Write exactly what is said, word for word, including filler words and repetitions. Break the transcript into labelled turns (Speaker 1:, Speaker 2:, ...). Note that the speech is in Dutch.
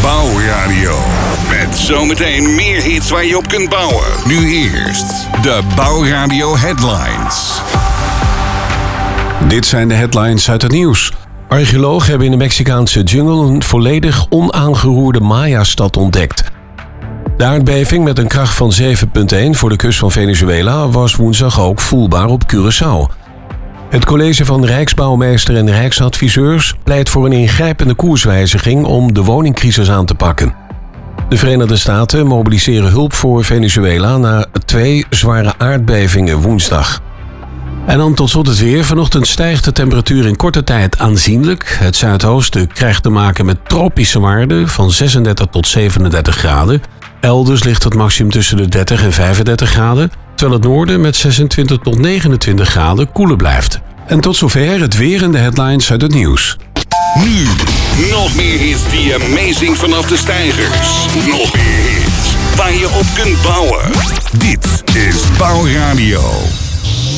Speaker 1: Bouwradio. Met zometeen meer hits waar je op kunt bouwen. Nu eerst de Bouwradio Headlines.
Speaker 2: Dit zijn de headlines uit het nieuws. Archeologen hebben in de Mexicaanse jungle een volledig onaangeroerde Maya-stad ontdekt. De aardbeving met een kracht van zeven komma één voor de kust van Venezuela was woensdag ook voelbaar op Curaçao. Het college van Rijksbouwmeester en Rijksadviseurs pleit voor een ingrijpende koerswijziging om de woningcrisis aan te pakken. De Verenigde Staten mobiliseren hulp voor Venezuela na twee zware aardbevingen woensdag. En dan tot slot het weer. Vanochtend stijgt de temperatuur in korte tijd aanzienlijk. Het zuidoosten krijgt te maken met tropische waarden van zesendertig tot zevenendertig graden. Elders ligt het maximum tussen de dertig en vijfendertig graden, terwijl het noorden met zesentwintig tot negenentwintig graden koeler blijft. En tot zover het weer en de headlines uit het nieuws.
Speaker 1: Nu, nog meer hits die je meezingt vanaf de steigers. Nog meer hits waar je op kunt bouwen. Dit is Bouwradio.